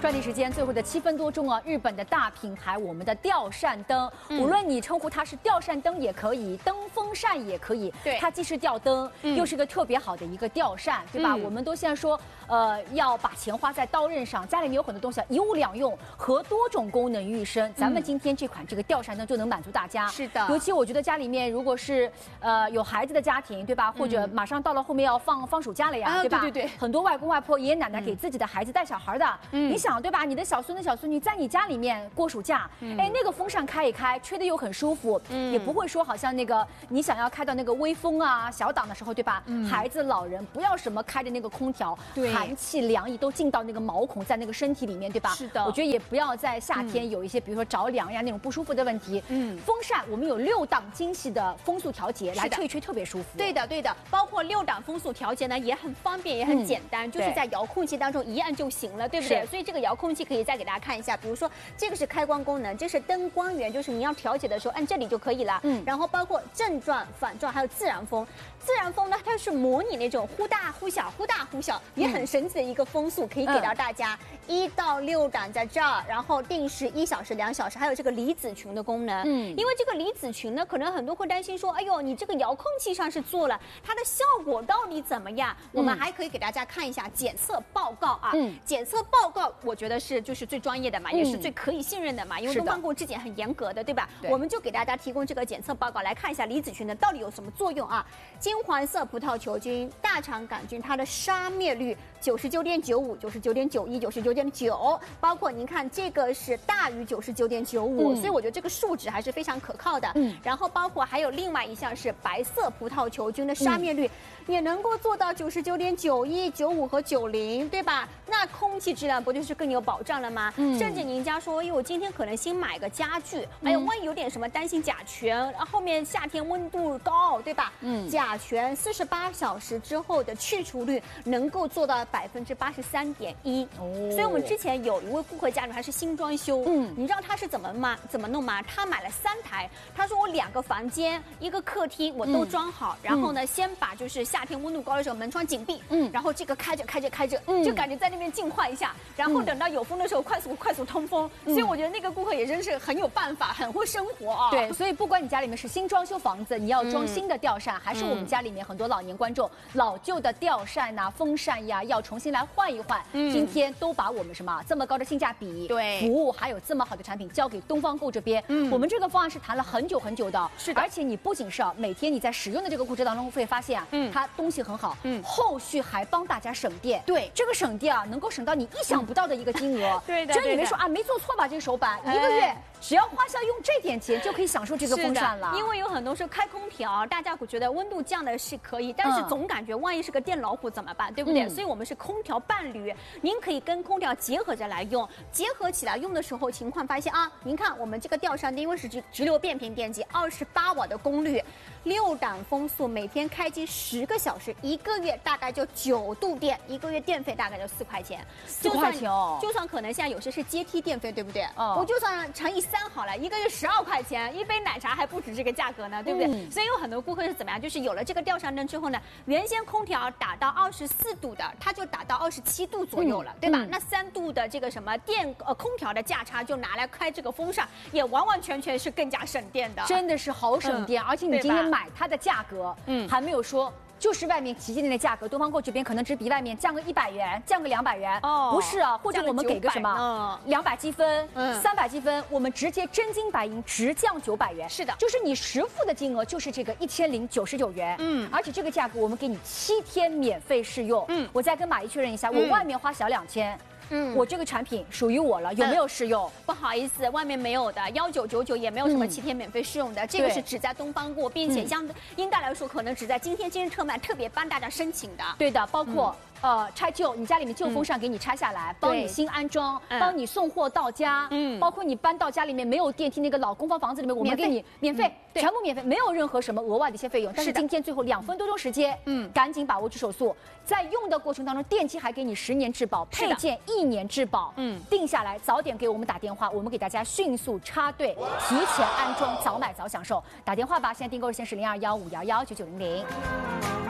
抓紧时间，最后的7分多钟啊！日本的大品牌，我们的吊扇灯，无论你称呼它是吊扇灯也可以，灯风扇也可以， 对， 它既是吊灯，又是个特别好的一个吊扇，对吧？我们都现在说，要把钱花在刀刃上，家里面有很多东西一物两用和多种功能于一身。咱们今天这款这个吊扇灯就能满足大家。 是的， 尤其我觉得家里面如果是有孩子的家庭，对吧？或者马上到了后面要放暑假了呀，对吧？ 对对对， 很多外公外婆、爷爷奶奶给自己的孩子带小孩的，你想对吧？你的小孙子、小孙女在你家里面过暑假，哎，那个风扇开一开，吹得又很舒服，也不会说好像那个你想要开到那个微风啊、小档的时候，对吧？孩子、老人不要什么开着那个空调，寒气、凉意都进到那个毛孔，在那个身体里面，对吧？ 是的， 我觉得也不要在夏天有一些，比如说着凉呀那种不舒服的问题。风扇我们有6档精细的风速调节，来吹一吹特别舒服。 对的，对的，包括6档风速调节呢，也很方便，也很简单，就是在遥控器当中一按就行了，对不对？所以这个遥控器可以再给大家看一下，比如说这个是开关功能，这是灯光源，就是你要调节的时候按这里就可以了。然后包括正转、反转，还有自然风。自然风呢，它是模拟那种忽大忽小、忽大忽小，也很神奇的一个风速，可以给到大家。1到6档在这儿，然后定时1小时、2小时，还有这个离子群的功能。因为这个离子群呢，可能很多会担心说，哎呦，你这个遥控器上是做了，它的效果到底怎么样？我们还可以给大家看一下检测报告啊。检测报告我觉得是就是最专业的嘛，也是最可以信任的嘛，因为东方过质检很严格的，对吧？我们就给大家提供这个检测报告来看一下离子群的到底有什么作用啊？金黄色葡萄球菌、大肠杆菌，它的杀灭率99.95、99.91、99.9，包括您看这个是大于99.95，所以我觉得这个数值还是非常可靠的。然后包括还有另外一项是白色葡萄球菌的杀灭率，也能够做到99.91、95和90，对吧？那空气质量不就是更有保障了吗？甚至您家说，哎，我今天可能新买个家具，哎呀，万一有点什么担心甲醛，后面夏天温度高，对吧？甲醛48小时之后的去除率能够做到83.1%。所以我们之前有一位顾客家里还是新装修，你知道他是怎么弄吗？他买了3台，他说我2个房间、1个客厅我都装好，然后呢，先把就是夏天温度高的时候门窗紧闭，然后这个开着，就感觉在那边净化一下，然后等到有风的时候快速通风。所以我觉得那个顾客也真是很有办法，很会生活啊。 对，所以不管你家里面是新装修房子，你要装新的吊扇，还是我们家里面很多老年观众老旧的吊扇呐、风扇呀，要重新来换一换，今天都把我们什么这么高的性价比、服务还有这么好的产品交给东方购这边。我们这个方案是谈了很久的，是的。而且你不仅是每天你在使用的这个过程当中会发现啊，它东西很好，后续还帮大家省电。对，这个省电啊，能够省到你意想不到的一个金额。对的，真以为说啊没做错吧？这个手板1个月只要花销用这点钱就可以享受这个风扇了。 因为有很多时候开空调，大家会觉得温度降的是可以，但是总感觉万一是个电老虎怎么办，对不对？所以我们是空调伴侣，您可以跟空调结合着来用，结合起来用的时候情况发现啊，您看我们这个吊扇因为是直流变频电机，28瓦的功率，6档风速，每天开机10个小时，1个月大概就9度电，1个月电费大概就4块钱。 4块钱哦， 就算可能现在有些是阶梯电费，对不对？我就算乘以3好了，1个月12块钱，1杯奶茶还不止这个价格呢，对不对？所以有很多顾客是怎么样，就是有了这个吊扇灯之后呢，原先空调打到24度的，它就打到27度左右了，对吧？那3度的这个什么空调的价差就拿来开这个风扇，也完完全全是更加省电的， 真的是好省电。而且你今天买它的价格，还没有说。就是外面旗舰店的价格，东方购这边可能只比外面降个100元，降个200元。不是啊，或者我们给个什么200积分、300积分，我们直接真金白银直降900元。是的，就是你实付的金额就是这个1099元。而且这个价格我们给你7天免费试用。我再跟马姨确认一下，我外面花小2000。我这个产品属于我了，有没有试用？ 不好意思，外面没有的，1999也没有什么7天免费试用的，这个是只在东方过，并且应该来说可能只在今天特卖特别帮大家申请的。 对的，包括拆旧，你家里面旧风扇给你拆下来，帮你新安装，帮你送货到家，包括你搬到家里面没有电梯那个老公房房子里面，我们给你免费，全部免费，没有任何什么额外的一些费用。但是今天最后2分多钟时间，赶紧把握住手速，在用的过程当中，电机还给你10年质保，配件1年质保，定下来早点给我们打电话，我们给大家迅速插队，提前安装，早买早享受。打电话吧，现在订购热线是0215119900。